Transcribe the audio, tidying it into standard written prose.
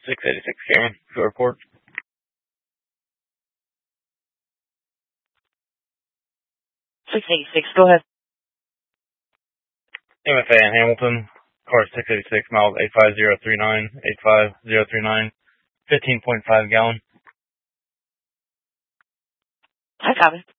686 Cameron, to report. 686, go ahead. MFA in Hamilton, car 686, miles 85039, 85039, 15.5 gallon. I copy.